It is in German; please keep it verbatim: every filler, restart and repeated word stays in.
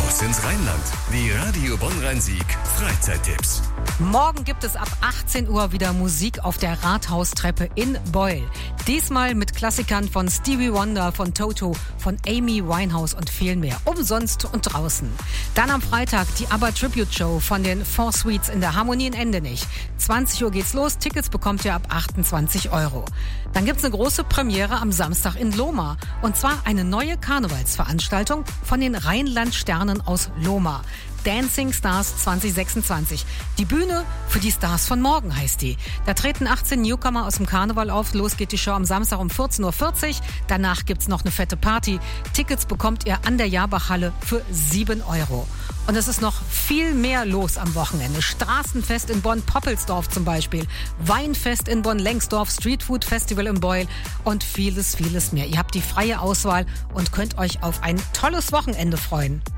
Raus ins Rheinland. Die Radio Bonn-Rhein-Sieg Freizeittipps. Morgen gibt es ab achtzehn Uhr wieder Musik auf der Rathaustreppe in Beul. Diesmal mit Klassikern von Stevie Wonder, von Toto, von Amy Winehouse und viel mehr. Umsonst und draußen. Dann am Freitag die ABBA Tribute Show von den Four Sweets in der Harmonie in Endenich. zwanzig Uhr geht's los. Tickets bekommt ihr ab achtundzwanzig Euro. Dann gibt's eine große Premiere am Samstag in Lohmar. Und zwar eine neue Karnevalsveranstaltung von den Rheinland-Sternen aus Lohmar. Dancing Stars zwanzig sechsundzwanzig. Die Bühne für die Stars von morgen heißt die. Da treten achtzehn Newcomer aus dem Karneval auf. Los geht die Show am Samstag um vierzehn Uhr vierzig. Danach gibt's noch eine fette Party. Tickets bekommt ihr an der Jabachhalle für sieben Euro. Und es ist noch viel mehr los am Wochenende. Straßenfest in Bonn-Poppelsdorf zum Beispiel. Weinfest in Bonn-Lengsdorf, Streetfood Festival in Beul und vieles, vieles mehr. Ihr habt die freie Auswahl und könnt euch auf ein tolles Wochenende freuen.